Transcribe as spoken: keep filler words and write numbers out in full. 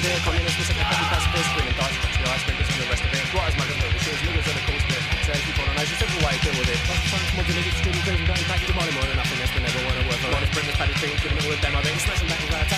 here, communists, we said the happy pacifists, bringing dice, touch the ice, bring this and the rest of it. Right as much as the shit, niggas are the cool spit. So if you colonise, a simple way to deal with it. Lots of times, mods and niggas, students, going back to the money more than nothing, that's been never one of worth. Honest, bring this paddy thing, giving it all a demo, then smashing back with our attack.